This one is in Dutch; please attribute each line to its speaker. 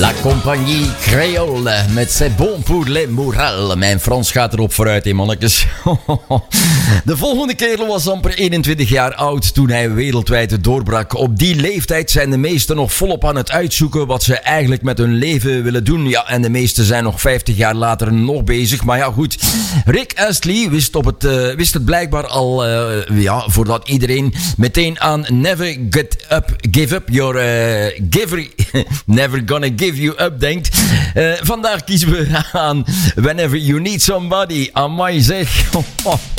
Speaker 1: La Compagnie Créole met C'est bon pour le moral. Mijn Frans gaat erop vooruit, hè mannetjes. De volgende kerel was amper 21 jaar oud toen hij wereldwijd doorbrak. Op die leeftijd zijn de meesten nog volop aan het uitzoeken wat ze eigenlijk met hun leven willen doen. Ja, en de meesten zijn nog 50 jaar later nog bezig. Maar ja, goed. Rick Astley wist het blijkbaar al, voordat iedereen meteen aan Never Give Up Your Giver... Never Gonna Give You Up denkt. Vandaag kiezen we aan Whenever You Need Somebody. Amai zeg.